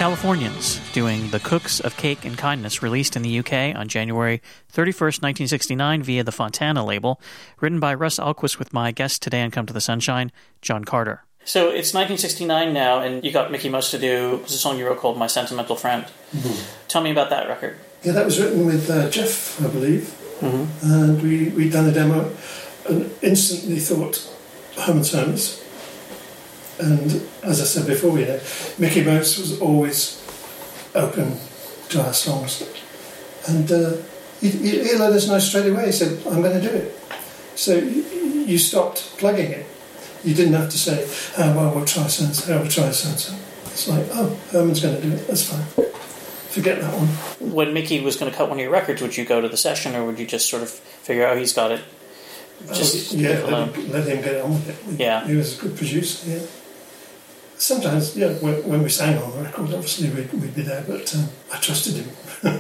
Californians, doing The Cooks of Cake and Kindness, released in the UK on January 31st, 1969 via the Fontana label, written by Russ Alquist with my guest today on Come to the Sunshine, John Carter. So it's 1969 now, and you got Mickie Most to do a song you wrote called My Sentimental Friend. Mm-hmm. Tell me about that record. Yeah, that was written with Jeff, I believe. Mm-hmm. And we'd done a demo and instantly thought Herman's Hermits. And as I said before, Mickie Most was always open to our songs. And he let us know straight away. He said, I'm going to do it. So you stopped plugging it. You didn't have to say, we'll try so-and-so, we'll try so-and-so. It's like, Herman's going to do it, that's fine. Forget that one. When Mickie was going to cut one of your records, would you go to the session, or would you just sort of figure out he's got it? Let him get on with it. Yeah. He was a good producer, yeah. Sometimes, when we sang on the record, obviously we'd be there, but I trusted him.